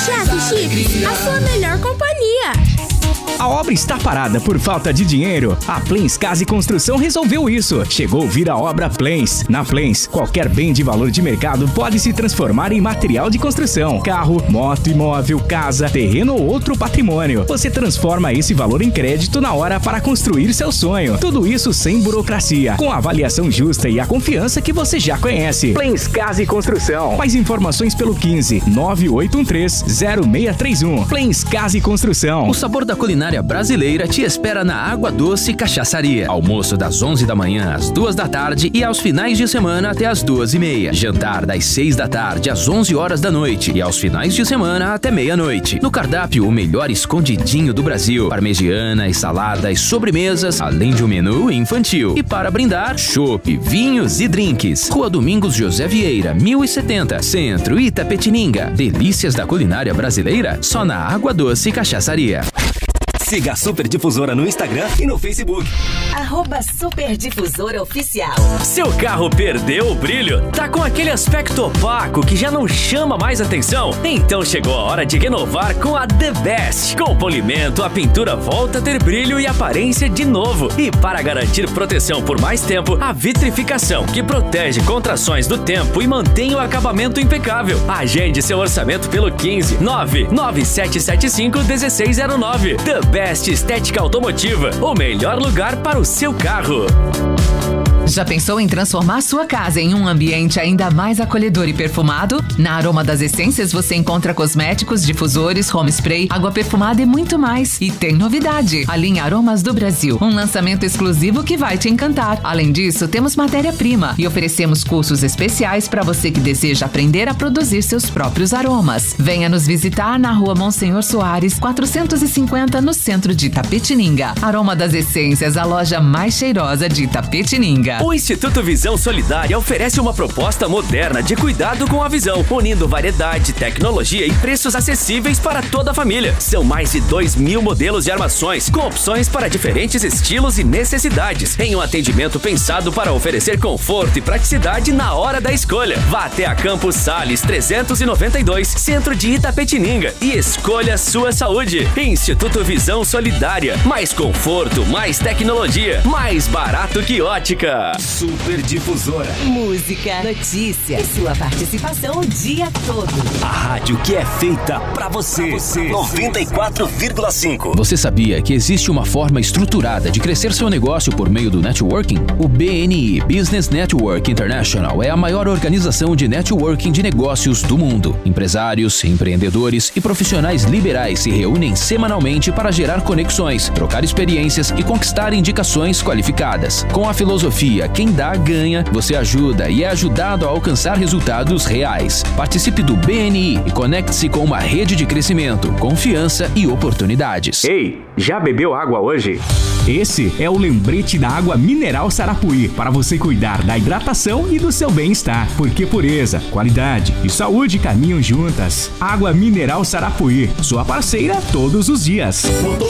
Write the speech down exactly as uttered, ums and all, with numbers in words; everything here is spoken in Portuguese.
Chefe Chips, a sua melhor companhia. A obra está parada por falta de dinheiro? A Plens Casa e Construção resolveu isso. Chegou vir a obra Plens. Na Plens, qualquer bem de valor de mercado pode se transformar em material de construção. Carro, moto, imóvel, casa, terreno ou outro patrimônio. Você transforma esse valor em crédito na hora para construir seu sonho. Tudo isso sem burocracia, com a avaliação justa e a confiança que você já conhece. Plens Casa e Construção. Mais informações pelo quinze, nove oito um três, zero seis três um. Plens Casa e Construção. O sabor da culinária brasileira te espera na Água Doce Cachaçaria. Almoço das onze da manhã às duas da tarde e aos finais de semana até às duas e meia. Jantar das seis da tarde às onze horas da noite e aos finais de semana até meia-noite. No cardápio, o melhor escondidinho do Brasil. Parmegiana, saladas, sobremesas, além de um menu infantil. E para brindar, chopp, vinhos e drinks. Rua Domingos José Vieira, mil e setenta, Centro, Itapetininga. Delícias da culinária brasileira só na Água Doce Cachaçaria. Siga a Super Difusora no Instagram e no Facebook. Arroba Super Difusora Oficial. Seu carro perdeu o brilho? Tá com aquele aspecto opaco que já não chama mais atenção? Então chegou a hora de renovar com a The Best. Com polimento, a pintura volta a ter brilho e aparência de novo. E para garantir proteção por mais tempo, a vitrificação, que protege contra ações do tempo e mantém o acabamento impecável. Agende seu orçamento pelo quinze, nove nove sete sete cinco, um seis zero nove. The Best Estética Automotiva, o melhor lugar para o seu carro. Já pensou em transformar sua casa em um ambiente ainda mais acolhedor e perfumado? Na Aroma das Essências você encontra cosméticos, difusores, home spray, água perfumada e muito mais. E tem novidade, a linha Aromas do Brasil, um lançamento exclusivo que vai te encantar. Além disso, temos matéria-prima e oferecemos cursos especiais para você que deseja aprender a produzir seus próprios aromas. Venha nos visitar na Rua Monsenhor Soares, quatrocentos e cinquenta, no centro de Itapetininga. Aroma das Essências, a loja mais cheirosa de Itapetininga. O Instituto Visão Solidária oferece uma proposta moderna de cuidado com a visão, unindo variedade, tecnologia e preços acessíveis para toda a família. São mais de dois mil modelos de armações, com opções para diferentes estilos e necessidades, em um atendimento pensado para oferecer conforto e praticidade na hora da escolha. Vá até a Campos Sales trezentos e noventa e dois, centro de Itapetininga, e escolha sua saúde. Instituto Visão Solidária. Mais conforto, mais tecnologia, mais barato que ótica. Super Difusora. Música, notícia e sua participação o dia todo. A rádio que é feita pra você. Pra você. noventa e quatro vírgula cinco. Você sabia que existe uma forma estruturada de crescer seu negócio por meio do networking? O B N I Business Network International é a maior organização de networking de negócios do mundo. Empresários, empreendedores e profissionais liberais se reúnem semanalmente para gerar conexões, trocar experiências e conquistar indicações qualificadas. Com a filosofia quem dá, ganha, você ajuda e é ajudado a alcançar resultados reais. Participe do B N I e conecte-se com uma rede de crescimento, confiança e oportunidades. Ei, já bebeu água hoje? Esse é o lembrete da água mineral Sarapuí, para você cuidar da hidratação e do seu bem-estar. Porque pureza, qualidade e saúde caminham juntas. Água mineral Sarapuí, sua parceira todos os dias. Mudou